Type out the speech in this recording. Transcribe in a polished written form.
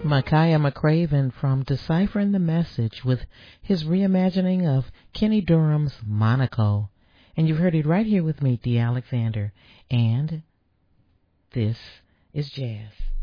Micaiah McCraven from Deciphering the Message with his reimagining of Kenny Dorham's Monaco. And you've heard it right here with me, Dee Alexander. And this is Jazz.